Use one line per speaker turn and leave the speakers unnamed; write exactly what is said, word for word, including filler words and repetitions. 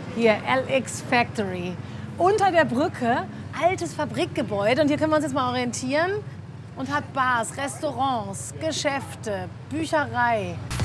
Hier, L X Factory. Unter der Brücke, altes Fabrikgebäude. Und hier können wir uns jetzt mal orientieren. Und hat Bars, Restaurants, Geschäfte, Bücherei.